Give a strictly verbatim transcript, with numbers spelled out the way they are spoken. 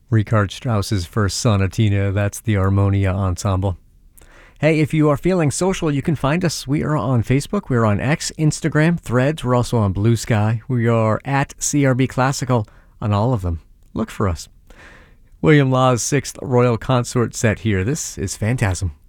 Richard Strauss's first sonatina, that's the Harmonia Ensemble. Hey, if you are feeling social, you can find us. We are on Facebook, we're on X, Instagram, Threads, we're also on Blue Sky. We are at C R B Classical on all of them. Look for us. William Law's Sixth Royal Consort set here. This is Phantasm.